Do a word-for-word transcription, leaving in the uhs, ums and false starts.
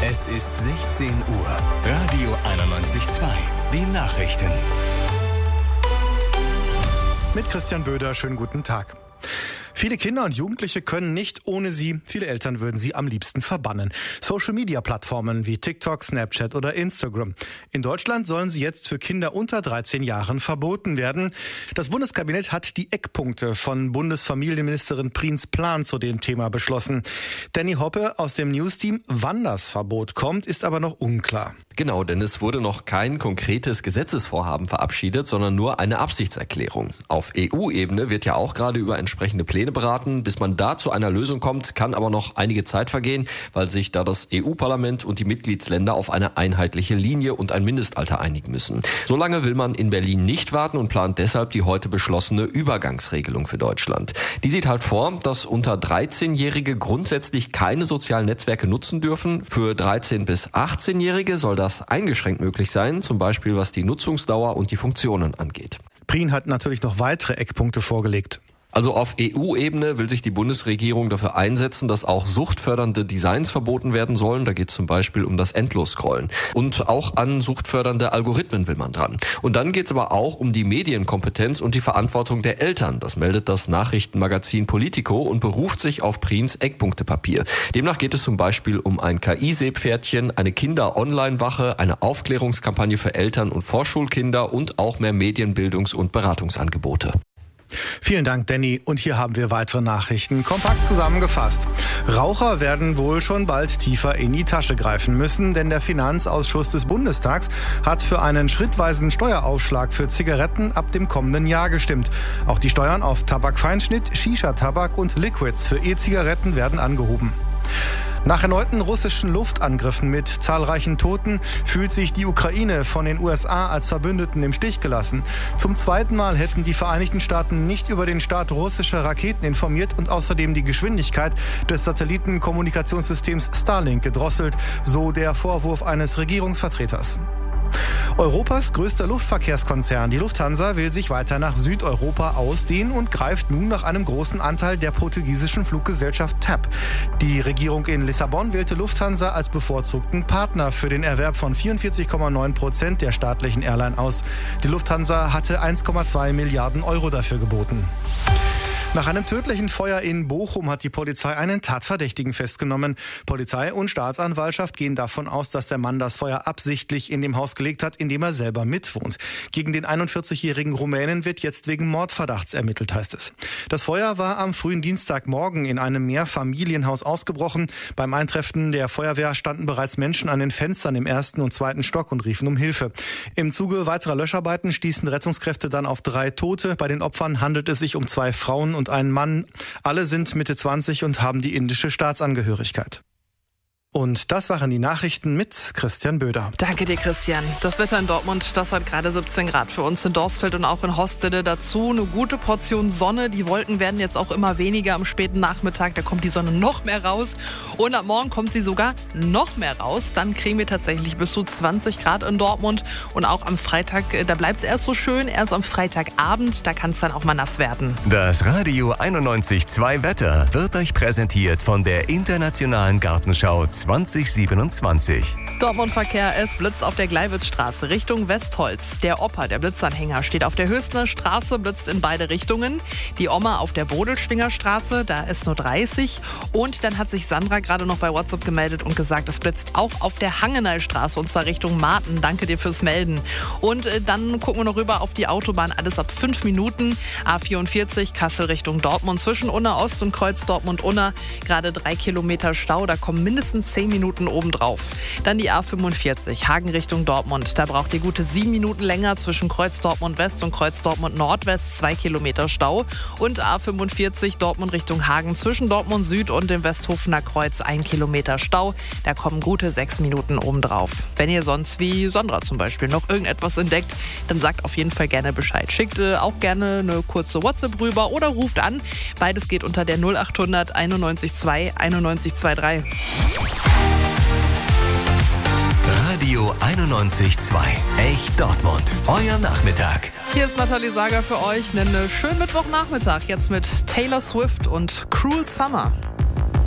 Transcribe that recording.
Es ist sechzehn Uhr. Radio einundneunzig Komma zwei. Die Nachrichten. Mit Christian Böder, schönen guten Tag. Viele Kinder und Jugendliche können nicht ohne sie. Viele Eltern würden sie am liebsten verbannen. Social-Media-Plattformen wie TikTok, Snapchat oder Instagram. In Deutschland sollen sie jetzt für Kinder unter dreizehn Jahren verboten werden. Das Bundeskabinett hat die Eckpunkte von Bundesfamilienministerin Prins Plan zu dem Thema beschlossen. Danny Hoppe aus dem News-Team, wann das Verbot kommt, ist aber noch unklar. Genau, denn es wurde noch kein konkretes Gesetzesvorhaben verabschiedet, sondern nur eine Absichtserklärung. Auf E U-Ebene wird ja auch gerade über entsprechende Pläne beraten. Bis man da zu einer Lösung kommt, kann aber noch einige Zeit vergehen, weil sich da das E U-Parlament und die Mitgliedsländer auf eine einheitliche Linie und ein Mindestalter einigen müssen. Solange will man in Berlin nicht warten und plant deshalb die heute beschlossene Übergangsregelung für Deutschland. Die sieht halt vor, dass unter dreizehnjährige grundsätzlich keine sozialen Netzwerke nutzen dürfen. Für dreizehn- bis achtzehnjährige soll das eingeschränkt möglich sein, zum Beispiel was die Nutzungsdauer und die Funktionen angeht. Prien hat natürlich noch weitere Eckpunkte vorgelegt. Also auf E U-Ebene will sich die Bundesregierung dafür einsetzen, dass auch suchtfördernde Designs verboten werden sollen. Da geht es zum Beispiel um das Endlosscrollen. Und auch an suchtfördernde Algorithmen will man dran. Und dann geht es aber auch um die Medienkompetenz und die Verantwortung der Eltern. Das meldet das Nachrichtenmagazin Politico und beruft sich auf Prins Eckpunktepapier. Demnach geht es zum Beispiel um ein K I-Seepferdchen, eine Kinder-Online-Wache, eine Aufklärungskampagne für Eltern und Vorschulkinder und auch mehr Medienbildungs- und Beratungsangebote. Vielen Dank, Danny. Und hier haben wir weitere Nachrichten kompakt zusammengefasst. Raucher werden wohl schon bald tiefer in die Tasche greifen müssen, denn der Finanzausschuss des Bundestags hat für einen schrittweisen Steueraufschlag für Zigaretten ab dem kommenden Jahr gestimmt. Auch die Steuern auf Tabakfeinschnitt, Shisha-Tabak und Liquids für E-Zigaretten werden angehoben. Nach erneuten russischen Luftangriffen mit zahlreichen Toten fühlt sich die Ukraine von den U S A als Verbündeten im Stich gelassen. Zum zweiten Mal hätten die Vereinigten Staaten nicht über den Start russischer Raketen informiert und außerdem die Geschwindigkeit des Satellitenkommunikationssystems Starlink gedrosselt, so der Vorwurf eines Regierungsvertreters. Europas größter Luftverkehrskonzern, die Lufthansa, will sich weiter nach Südeuropa ausdehnen und greift nun nach einem großen Anteil der portugiesischen Fluggesellschaft T A P. Die Regierung in Lissabon wählte Lufthansa als bevorzugten Partner für den Erwerb von vierundvierzig Komma neun Prozent der staatlichen Airline aus. Die Lufthansa hatte eins Komma zwei Milliarden Euro dafür geboten. Nach einem tödlichen Feuer in Bochum hat die Polizei einen Tatverdächtigen festgenommen. Polizei und Staatsanwaltschaft gehen davon aus, dass der Mann das Feuer absichtlich in dem Haus gelegt hat, in dem er selber mitwohnt. Gegen den einundvierzigjährigen Rumänen wird jetzt wegen Mordverdachts ermittelt, heißt es. Das Feuer war am frühen Dienstagmorgen in einem Mehrfamilienhaus ausgebrochen. Beim Eintreffen der Feuerwehr standen bereits Menschen an den Fenstern im ersten und zweiten Stock und riefen um Hilfe. Im Zuge weiterer Löscharbeiten stießen Rettungskräfte dann auf drei Tote. Bei den Opfern handelt es sich um zwei Frauen und einen Mann. Alle sind Mitte zwanzig und haben die indische Staatsangehörigkeit. Und das waren die Nachrichten mit Christian Böder. Danke dir, Christian. Das Wetter in Dortmund, das hat gerade siebzehn Grad für uns in Dorsfeld und auch in Hostede. Dazu eine gute Portion Sonne. Die Wolken werden jetzt auch immer weniger am späten Nachmittag. Da kommt die Sonne noch mehr raus. Und ab morgen kommt sie sogar noch mehr raus. Dann kriegen wir tatsächlich bis zu zwanzig Grad in Dortmund. Und auch am Freitag, da bleibt es erst so schön. Erst am Freitagabend, da kann es dann auch mal nass werden. Das Radio einundneunzig Komma zwei Wetter wird euch präsentiert von der Internationalen Gartenschau zwanzig siebenundzwanzig. Dortmund-Verkehr, es blitzt auf der Gleiwitzstraße Richtung Westholz. Der Opa, der Blitzanhänger, steht auf der Höchstner Straße, blitzt in beide Richtungen. Die Oma auf der Bodelschwinger Straße, da ist nur dreißig. Und dann hat sich Sandra gerade noch bei WhatsApp gemeldet und gesagt, es blitzt auch auf der Hangenalstraße und zwar Richtung Marten. Danke dir fürs Melden. Und äh, dann gucken wir noch rüber auf die Autobahn, alles ab fünf Minuten. A vierundvierzig, Kassel Richtung Dortmund, zwischen Unna Ost und Kreuz Dortmund-Unna. Gerade drei Kilometer Stau, da kommen mindestens zehn Minuten obendrauf. Dann die A fünfundvierzig, Hagen Richtung Dortmund. Da braucht ihr gute sieben Minuten länger zwischen Kreuz Dortmund West und Kreuz Dortmund Nordwest, zwei Kilometer Stau. Und A fünfundvierzig, Dortmund Richtung Hagen, zwischen Dortmund Süd und dem Westhofener Kreuz, ein Kilometer Stau. Da kommen gute sechs Minuten obendrauf. Wenn ihr sonst wie Sandra zum Beispiel noch irgendetwas entdeckt, dann sagt auf jeden Fall gerne Bescheid. Schickt äh, auch gerne eine kurze WhatsApp rüber oder ruft an. Beides geht unter der null achthundert einundneunzig zwei einundneunzig drei. Radio einundneunzig Komma zwei. Echt Dortmund. Euer Nachmittag. Hier ist Nathalie Sager für euch. Einen schönen Mittwochnachmittag jetzt mit Taylor Swift und Cruel Summer.